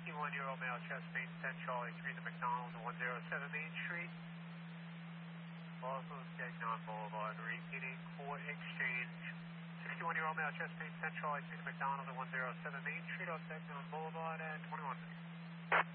61-year-old male, chest pain, 10 Charlie 3 to McDonald, 107 Main Street. Also Gagnon Boulevard, repeating Court Exchange. 61-year-old male, chest pain, 10 Charlie 3 to McDonald, 107 Main Street, off Gagnon Boulevard, at 21 minutes.